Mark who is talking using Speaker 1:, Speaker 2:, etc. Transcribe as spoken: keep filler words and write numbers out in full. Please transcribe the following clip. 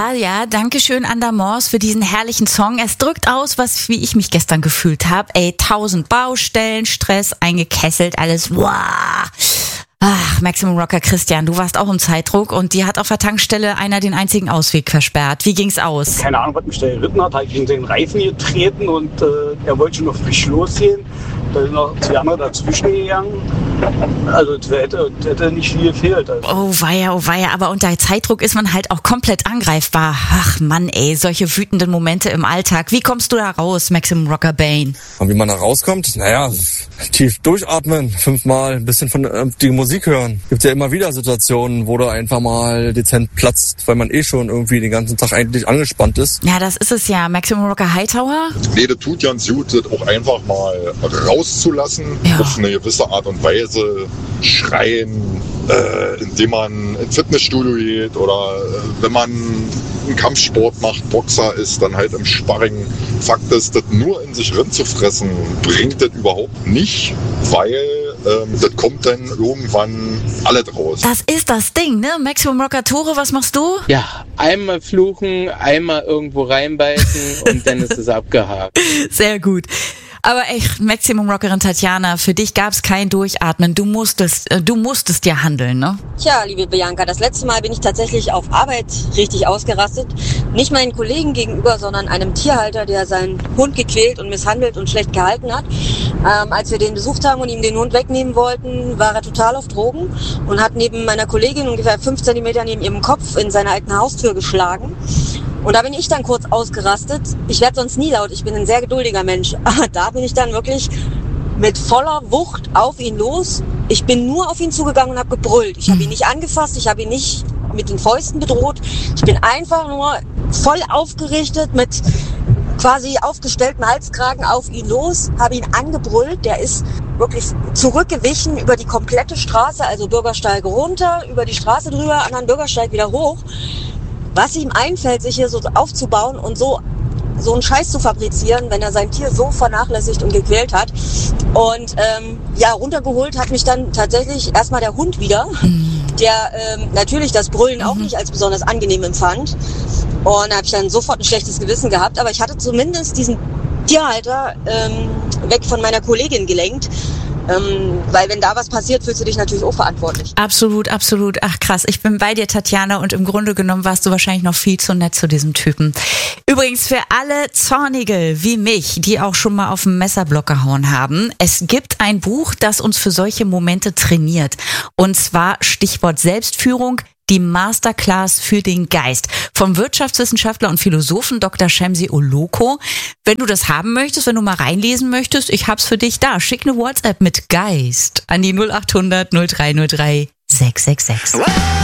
Speaker 1: Ja, ja, danke schön Andermors für diesen herrlichen Song. Es drückt aus, was wie ich mich gestern gefühlt habe. Ey, tausend Baustellen, Stress, eingekesselt, alles. Wow. Ach, Maximum Rocker Christian, du warst auch im Zeitdruck und dir hat auf der Tankstelle einer den einzigen Ausweg versperrt. Wie ging's aus?
Speaker 2: Keine Ahnung, was mich da geritten hat. Hat gegen den Reifen getreten und äh, er wollte schon noch frisch losgehen. Da sind noch zwei andere dazwischen gegangen. Also das hätte, das hätte nicht viel gefehlt. Also.
Speaker 1: Oh weia, oh weia, aber unter Zeitdruck ist man halt auch komplett angreifbar. Ach Mann, ey, solche wütenden Momente im Alltag. Wie kommst du da raus, Maximum Rocker Bane?
Speaker 3: Und wie man da rauskommt? Naja, tief durchatmen, fünfmal, ein bisschen von äh, die Musik hören. Gibt ja immer wieder Situationen, wo du einfach mal dezent platzt, weil man eh schon irgendwie den ganzen Tag eigentlich angespannt ist.
Speaker 1: Ja, das ist es ja. Maximum Rocker Hightower?
Speaker 4: Nee, das tut ganz gut, das auch einfach mal rauszulassen, ja. Auf eine gewisse Art und Weise schreien, äh, indem man ins Fitnessstudio geht oder äh, wenn man einen Kampfsport macht, Boxer ist, dann halt im Sparring. Fakt ist, das nur in sich reinzufressen, bringt das überhaupt nicht, weil ähm, das kommt dann irgendwann alle draus.
Speaker 1: Das ist das Ding, ne? Maximum Rocker Tore, was machst du?
Speaker 5: Ja, einmal fluchen, einmal irgendwo reinbeißen und dann ist es abgehakt.
Speaker 1: Sehr gut. Aber echt, Maximum Rockerin Tatjana, für dich gab's kein Durchatmen. Du musstest, äh, du musstest ja handeln, ne?
Speaker 6: Tja, liebe Bianca, das letzte Mal bin ich tatsächlich auf Arbeit richtig ausgerastet. Nicht meinen Kollegen gegenüber, sondern einem Tierhalter, der seinen Hund gequält und misshandelt und schlecht gehalten hat. Ähm, als wir den besucht haben und ihm den Hund wegnehmen wollten, war er total auf Drogen und hat neben meiner Kollegin ungefähr fünf Zentimeter neben ihrem Kopf in seine alten Haustür geschlagen. Und da bin ich dann kurz ausgerastet. Ich werde sonst nie laut, ich bin ein sehr geduldiger Mensch. Aber da bin ich dann wirklich mit voller Wucht auf ihn los. Ich bin nur auf ihn zugegangen und habe gebrüllt. Ich habe ihn nicht angefasst, ich habe ihn nicht mit den Fäusten bedroht. Ich bin einfach nur voll aufgerichtet mit quasi aufgestellten Halskragen auf ihn los, habe ihn angebrüllt. Der ist wirklich zurückgewichen über die komplette Straße, also Bürgersteig runter, über die Straße drüber, anderen Bürgersteig wieder hoch. Was ihm einfällt, sich hier so aufzubauen und so so einen Scheiß zu fabrizieren, wenn er sein Tier so vernachlässigt und gequält hat. Und ähm, ja, runtergeholt hat mich dann tatsächlich erstmal der Hund wieder, der ähm, natürlich das Brüllen auch nicht als besonders angenehm empfand. Und da habe ich dann sofort ein schlechtes Gewissen gehabt. Aber ich hatte zumindest diesen Tierhalter ähm, weg von meiner Kollegin gelenkt. Ähm, weil wenn da was passiert, fühlst du dich natürlich auch verantwortlich.
Speaker 1: Absolut, absolut. Ach krass, ich bin bei dir, Tatjana, und im Grunde genommen warst du wahrscheinlich noch viel zu nett zu diesem Typen. Übrigens für alle Zornige wie mich, die auch schon mal auf den Messerblock gehauen haben, es gibt ein Buch, das uns für solche Momente trainiert. Und zwar Stichwort Selbstführung, die Masterclass für den Geist vom Wirtschaftswissenschaftler und Philosophen Doktor Shamsi Oloko. Wenn du das haben möchtest, wenn du mal reinlesen möchtest, ich hab's für dich da. Schick eine WhatsApp mit Geist an die null acht hundert null drei null drei sechs sechs sechs.